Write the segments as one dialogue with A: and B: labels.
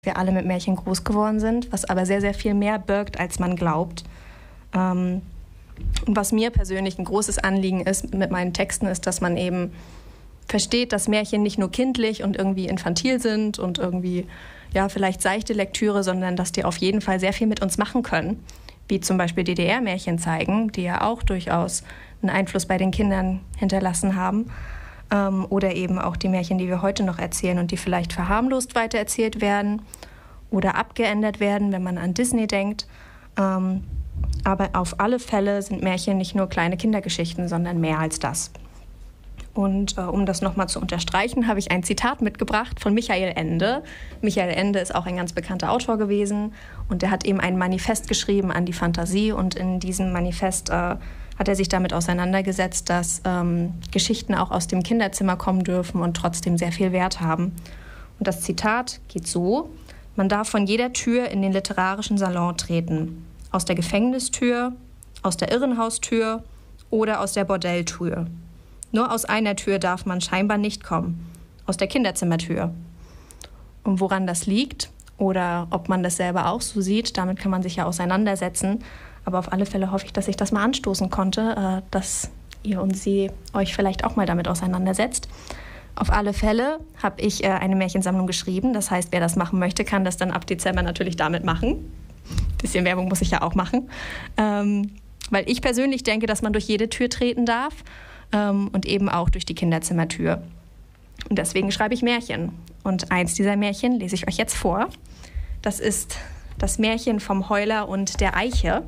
A: wir alle mit Märchen groß geworden sind, was aber sehr, sehr viel mehr birgt, als man glaubt. Und was mir persönlich ein großes Anliegen ist mit meinen Texten, ist, dass man eben versteht, dass Märchen nicht nur kindlich und irgendwie infantil sind und irgendwie ja vielleicht seichte Lektüre, sondern dass die auf jeden Fall sehr viel mit uns machen können, wie zum Beispiel DDR-Märchen zeigen, die ja auch durchaus einen Einfluss bei den Kindern hinterlassen haben. Oder eben auch die Märchen, die wir heute noch erzählen und die vielleicht verharmlost weitererzählt werden oder abgeändert werden, wenn man an Disney denkt. Aber auf alle Fälle sind Märchen nicht nur kleine Kindergeschichten, sondern mehr als das. Und um das nochmal zu unterstreichen, habe ich ein Zitat mitgebracht von Michael Ende. Michael Ende ist auch ein ganz bekannter Autor gewesen und der hat eben ein Manifest geschrieben an die Fantasie und in diesem Manifest hat er sich damit auseinandergesetzt, dass Geschichten auch aus dem Kinderzimmer kommen dürfen und trotzdem sehr viel Wert haben. Und das Zitat geht so: Man darf von jeder Tür in den literarischen Salon treten. Aus der Gefängnistür, aus der Irrenhaustür oder aus der Bordelltür. Nur aus einer Tür darf man scheinbar nicht kommen, aus der Kinderzimmertür. Und woran das liegt oder ob man das selber auch so sieht, damit kann man sich ja auseinandersetzen. Aber auf alle Fälle hoffe ich, dass ich das mal anstoßen konnte, dass ihr und sie euch vielleicht auch mal damit auseinandersetzt. Auf alle Fälle habe ich eine Märchensammlung geschrieben. Das heißt, wer das machen möchte, kann das dann ab Dezember natürlich damit machen. Ein bisschen Werbung muss ich ja auch machen. Weil ich persönlich denke, dass man durch jede Tür treten darf. Und eben auch durch die Kinderzimmertür. Und deswegen schreibe ich Märchen. Und eins dieser Märchen lese ich euch jetzt vor. Das ist das Märchen vom Heuler und der Eiche.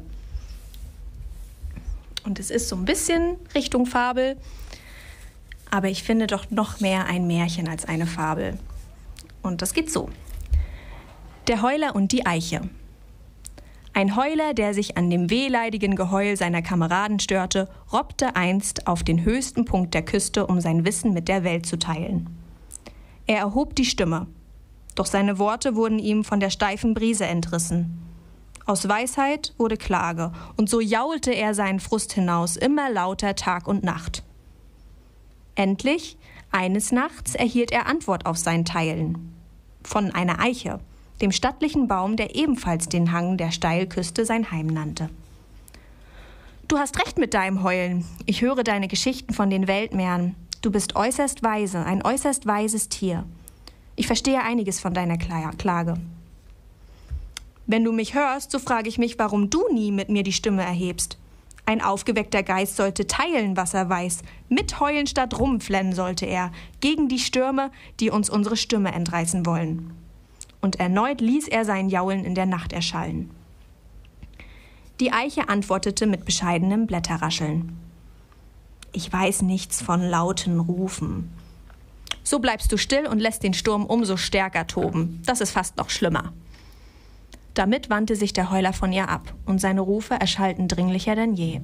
A: Und es ist so ein bisschen Richtung Fabel, aber ich finde doch noch mehr ein Märchen als eine Fabel. Und das geht so. Der Heuler und die Eiche. Ein Heuler, der sich an dem wehleidigen Geheul seiner Kameraden störte, robbte einst auf den höchsten Punkt der Küste, um sein Wissen mit der Welt zu teilen. Er erhob die Stimme, doch seine Worte wurden ihm von der steifen Brise entrissen. Aus Weisheit wurde Klage, und so jaulte er seinen Frust hinaus, immer lauter Tag und Nacht. Endlich, eines Nachts, erhielt er Antwort auf sein Teilen. Von einer Eiche, dem stattlichen Baum, der ebenfalls den Hang der Steilküste sein Heim nannte. Du hast recht mit deinem Heulen. Ich höre deine Geschichten von den Weltmeeren. Du bist äußerst weise, ein äußerst weises Tier. Ich verstehe einiges von deiner Klage. Wenn du mich hörst, so frage ich mich, warum du nie mit mir die Stimme erhebst. Ein aufgeweckter Geist sollte teilen, was er weiß. Mit Heulen statt rumflennen sollte er, gegen die Stürme, die uns unsere Stimme entreißen wollen. Und erneut ließ er sein Jaulen in der Nacht erschallen. Die Eiche antwortete mit bescheidenem Blätterrascheln. Ich weiß nichts von lauten Rufen. So bleibst du still und lässt den Sturm umso stärker toben. Das ist fast noch schlimmer. Damit wandte sich der Heuler von ihr ab, und seine Rufe erschallten dringlicher denn je.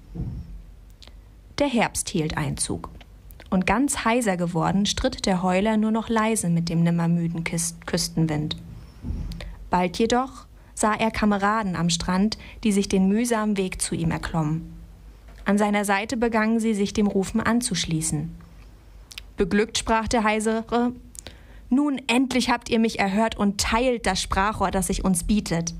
A: Der Herbst hielt Einzug. Und ganz heiser geworden, stritt der Heuler nur noch leise mit dem nimmermüden Küstenwind. Bald jedoch sah er Kameraden am Strand, die sich den mühsamen Weg zu ihm erklommen. An seiner Seite begannen sie, sich dem Rufen anzuschließen. Beglückt sprach der Heisere: Nun endlich habt ihr mich erhört und teilt das Sprachrohr, das sich uns bietet.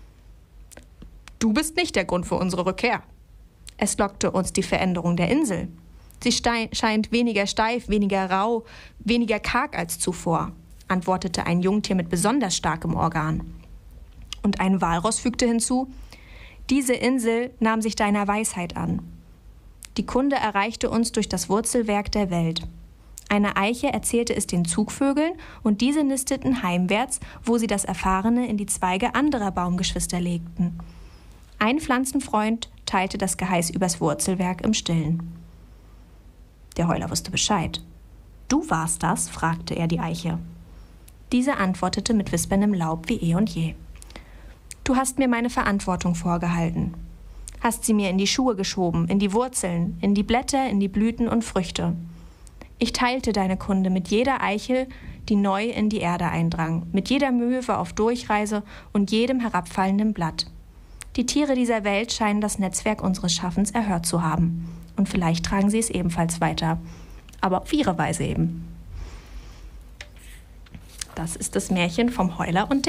A: Du bist nicht der Grund für unsere Rückkehr. Es lockte uns die Veränderung der Insel. Sie scheint weniger steif, weniger rau, weniger karg als zuvor, antwortete ein Jungtier mit besonders starkem Organ. Und ein Walross fügte hinzu: Diese Insel nahm sich deiner Weisheit an. Die Kunde erreichte uns durch das Wurzelwerk der Welt. Eine Eiche erzählte es den Zugvögeln, und diese nisteten heimwärts, wo sie das Erfahrene in die Zweige anderer Baumgeschwister legten. Ein Pflanzenfreund teilte das Geheiß übers Wurzelwerk im Stillen. Der Heuler wusste Bescheid. Du warst das? Fragte er die Eiche. Diese antwortete mit wisperndem Laub wie eh und je. Du hast mir meine Verantwortung vorgehalten. Hast sie mir in die Schuhe geschoben, in die Wurzeln, in die Blätter, in die Blüten und Früchte. Ich teilte deine Kunde mit jeder Eichel, die neu in die Erde eindrang, mit jeder Möwe auf Durchreise und jedem herabfallenden Blatt. Die Tiere dieser Welt scheinen das Netzwerk unseres Schaffens erhört zu haben. Und vielleicht tragen sie es ebenfalls weiter. Aber auf ihre Weise eben. Das ist das Märchen vom Heuler und